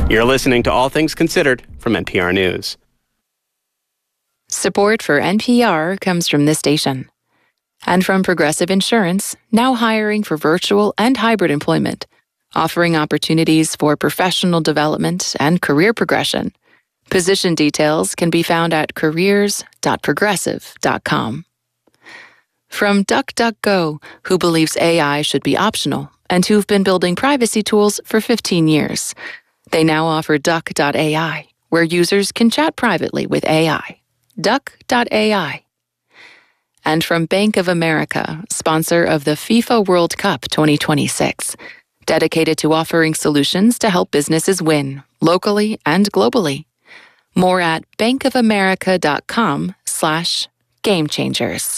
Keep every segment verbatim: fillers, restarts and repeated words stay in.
You're listening to All Things Considered from N P R News. Support for N P R comes from this station and from Progressive Insurance, now hiring for virtual and hybrid employment, offering opportunities for professional development and career progression. Position details can be found at careers dot progressive dot com. From DuckDuckGo, who believes A I should be optional and who've been building privacy tools for fifteen years. They now offer Duck dot A I, where users can chat privately with A I. Duck dot A I. And from Bank of America, sponsor of the FIFA World Cup twenty twenty-six, dedicated to offering solutions to help businesses win, locally and globally. More at bankofamerica.com slash game changers.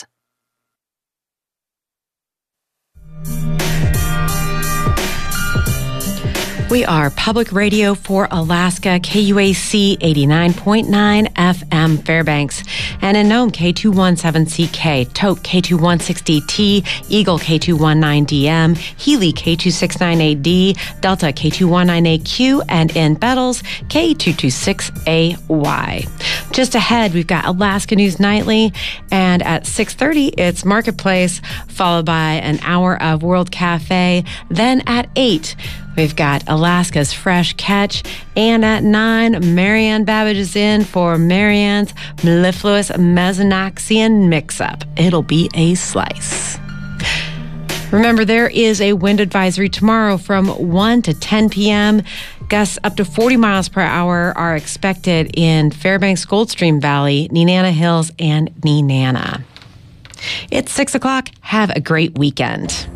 We are Public Radio for Alaska, K U A C eighty-nine point nine F M Fairbanks, and in Nome, K two seventeen C K, Tote, K two sixty T, Eagle, K two nineteen D M, Healy, K two sixty-nine A D, Delta, K two nineteen A Q, and in Bettles, K two twenty-six A Y. Just ahead, we've got Alaska News Nightly, and at six thirty, it's Marketplace, followed by an hour of World Cafe. Then at eight, we've got Alaska's Fresh Catch, and at nine, Marianne Babbage is in for Marianne's mellifluous Mesanaxian Mix-Up. It'll be a slice. Remember, there is a wind advisory tomorrow from one to ten p.m. Gusts up to forty miles per hour are expected in Fairbanks, Goldstream Valley, Nenana Hills, and Nenana. It's six o'clock. Have a great weekend.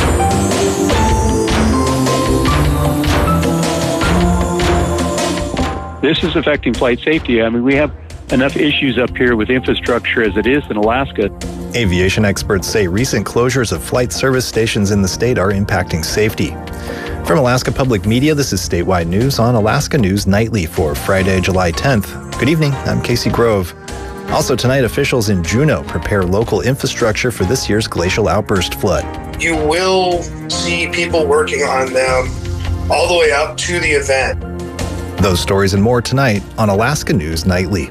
This is affecting flight safety. I mean, we have enough issues up here with infrastructure as it is in Alaska. Aviation experts say recent closures of flight service stations in the state are impacting safety. From Alaska Public Media, this is Statewide News on Alaska News Nightly for Friday, July tenth. Good evening, I'm Casey Grove. Also tonight, officials in Juneau prepare local infrastructure for this year's glacial outburst flood. You will see people working on them all the way up to the event. Those stories and more tonight on Alaska News Nightly.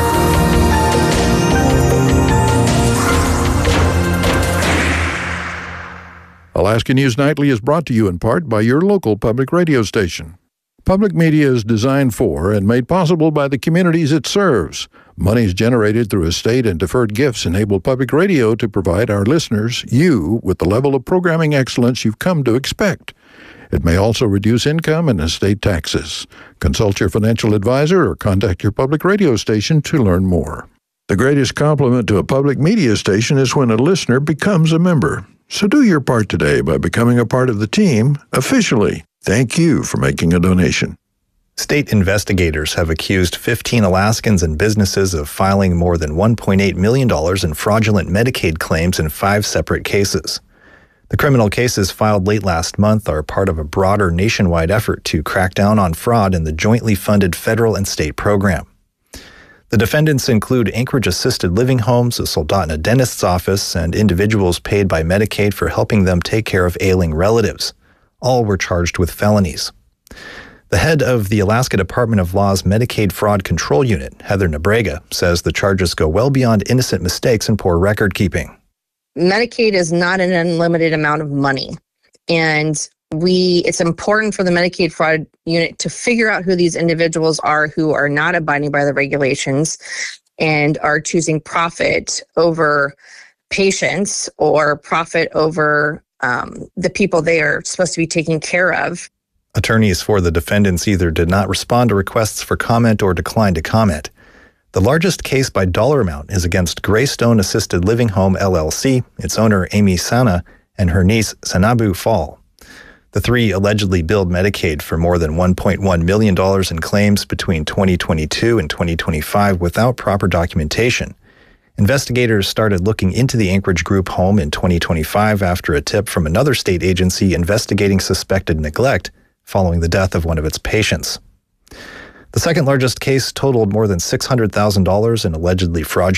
Alaska News Nightly is brought to you in part by your local public radio station. Public media is designed for and made possible by the communities it serves. Monies generated through estate and deferred gifts enable public radio to provide our listeners, you, with the level of programming excellence you've come to expect. It may also reduce income and estate taxes. Consult your financial advisor or contact your public radio station to learn more. The greatest compliment to a public media station is when a listener becomes a member. So do your part today by becoming a part of the team officially. Thank you for making a donation. State investigators have accused fifteen Alaskans and businesses of filing more than one point eight million dollars in fraudulent Medicaid claims in five separate cases. The criminal cases filed late last month are part of a broader nationwide effort to crack down on fraud in the jointly funded federal and state program. The defendants include Anchorage Assisted Living Homes, a Soldotna dentist's office, and individuals paid by Medicaid for helping them take care of ailing relatives. All were charged with felonies. The head of the Alaska Department of Law's Medicaid Fraud Control Unit, Heather Nebrega, says the charges go well beyond innocent mistakes and poor record keeping. Medicaid is not an unlimited amount of money. And we it's important for the Medicaid Fraud Unit to figure out who these individuals are who are not abiding by the regulations and are choosing profit over patients or profit over um, the people they are supposed to be taking care of. Attorneys for the defendants either did not respond to requests for comment or declined to comment. The largest case by dollar amount is against Greystone Assisted Living Home L L C, its owner Amy Sana, and her niece Sanabu Fall. The three allegedly billed Medicaid for more than one point one million dollars in claims between twenty twenty-two and twenty twenty-five without proper documentation. Investigators started looking into the Anchorage Group home in twenty twenty-five after a tip from another state agency investigating suspected neglect following the death of one of its patients. The second largest case totaled more than six hundred thousand dollars in allegedly fraudulent